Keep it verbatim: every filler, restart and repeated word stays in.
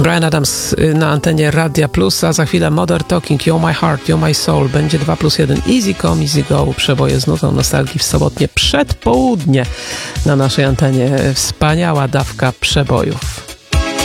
Bryan Adams na antenie Radia Plus, a za chwilę Modern Talking, You're My Heart, You're My Soul. Będzie dwa plus jeden. Easy come, easy go. Przeboje z nutą nostalgii w sobotnie przedpołudnie na naszej antenie. Wspaniała dawka przebojów.